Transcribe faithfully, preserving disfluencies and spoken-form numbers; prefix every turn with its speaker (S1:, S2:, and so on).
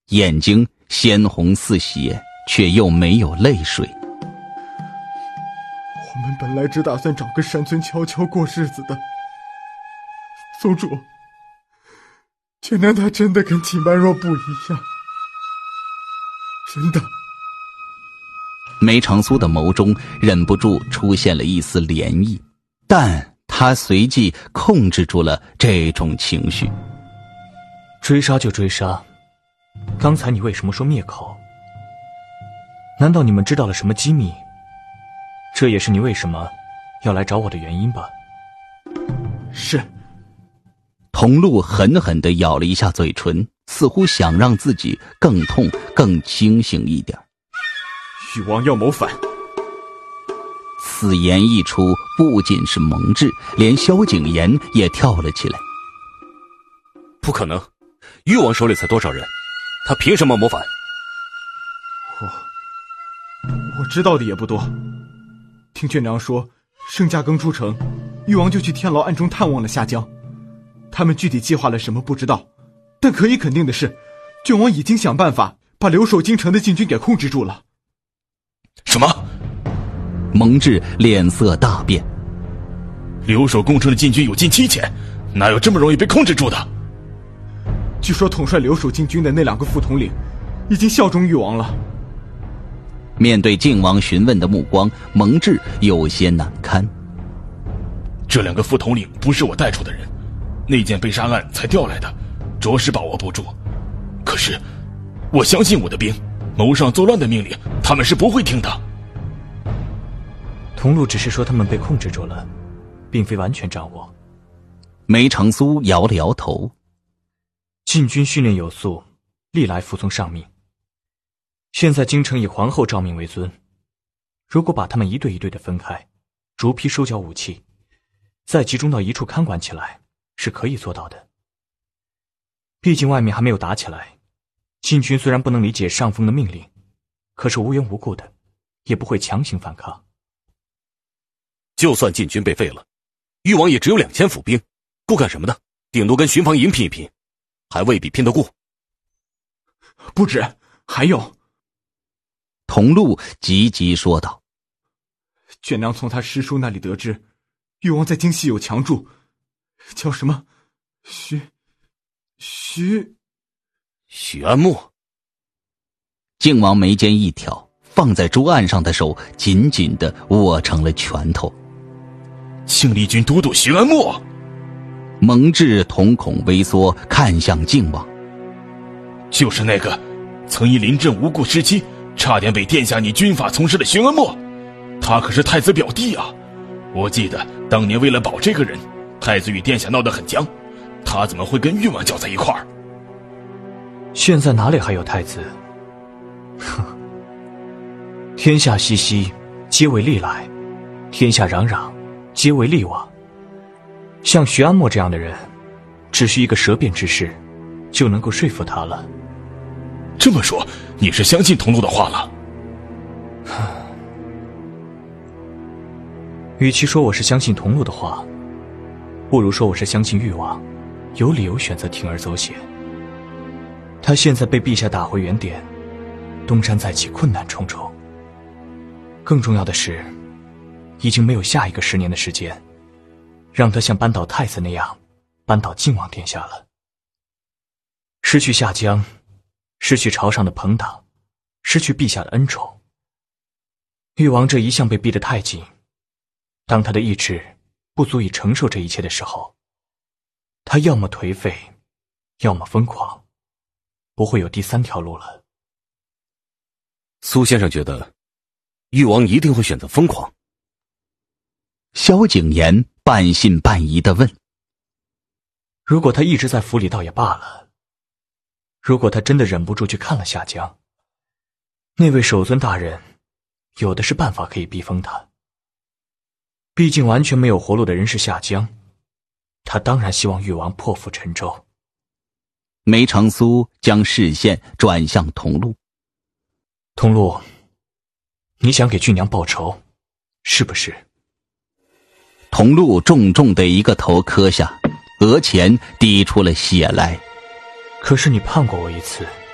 S1: 眼睛鲜红似血，却又没有泪水。
S2: 我们本来只打算找个山村悄悄过日子的，宗主，却娘她真的跟秦般若不一样，真的。
S1: 梅长苏的眸中忍不住出现了一丝涟漪，但他随即控制住了这种情绪。
S3: 追杀就追杀，刚才你为什么说灭口？难道你们知道了什么机密？这也是你为什么要来找我的原因吧？
S2: 是。
S1: 桐露狠狠地咬了一下嘴唇，似乎想让自己更痛更清醒一点。
S2: 禹王要谋反。
S1: 此言一出，不仅是蒙挚，连萧景琰也跳了起来。
S4: 不可能，禹王手里才多少人，他凭什么谋反？
S2: 我我知道的也不多，听卷娘说，圣驾刚出城，禹王就去天牢暗中探望了夏江。他们具体计划了什么不知道，但可以肯定的是，卷王已经想办法把留守京城的禁军给控制住了。
S4: 什么？
S1: 蒙挚脸色大变。
S4: 留守攻城的禁军有近七千，哪有这么容易被控制住的？
S2: 据说统帅留守禁军的那两个副统领已经效忠禹王了。
S1: 面对靖王询问的目光，蒙挚有些难堪。
S4: 这两个副统领不是我带出的人，那件被杀案才调来的，着实把握不住。可是我相信我的兵，谋上作乱的命令他们是不会听的。
S3: 桐露只是说他们被控制住了，并非完全掌握。
S1: 梅长苏摇了摇头。
S3: 禁军训练有素，历来服从上命。现在京城以皇后诏命为尊，如果把他们一队一队的分开，逐批收缴武器，再集中到一处看管起来，是可以做到的。毕竟外面还没有打起来，禁军虽然不能理解上峰的命令，可是无缘无故的也不会强行反抗。
S4: 就算禁军被废了，禹王也只有两千府兵，够干什么的？顶多跟巡防营拼一拼，还未必拼得过。
S2: 不止，还有。
S1: 桐露急急说道。
S2: 卷娘从他师叔那里得知，禹王在京西有强助，叫什么？徐徐
S4: 许安默。
S1: 靖王眉间一挑，放在桌案上的手紧紧地握成了拳头。
S4: 庆历军都督许安默。
S1: 蒙挚瞳孔微缩，看向靖王。
S4: 就是那个曾因临阵无故失期，差点被殿下你军法从事的徐安默，他可是太子表弟啊！我记得当年为了保这个人，太子与殿下闹得很僵，他怎么会跟禹王搅在一块儿？
S3: 现在哪里还有太子？哼！天下熙熙，皆为利来；天下攘攘，皆为利往。像徐安默这样的人，只需一个舌辩之事，就能够说服他了。
S4: 这么说，你是相信桐露的话了？
S3: 与其说我是相信桐露的话，不如说我是相信禹王有理由选择铤而走险。他现在被陛下打回原点，东山再起，困难重重。更重要的是，已经没有下一个十年的时间，让他像扳倒太子那样扳倒靖王殿下了。失去夏江，失去朝上的朋党，失去陛下的恩宠。禹王这一向被逼得太紧，当他的意志不足以承受这一切的时候，他要么颓废，要么疯狂，不会有第三条路了。
S4: 苏先生觉得禹王一定会选择疯狂？
S1: 萧景琰半信半疑地问。
S3: 如果他一直在府里倒也罢了，如果他真的忍不住去看了夏江，那位守尊大人有的是办法可以逼疯他。毕竟完全没有活路的人是夏江，他当然希望禹王破釜沉舟。
S1: 梅长苏将视线转向桐露。
S3: 桐露，你想给俊娘报仇，是不是？
S1: 桐露重重的一个头磕下，额前滴出了血来。
S3: 可是你判过我一次，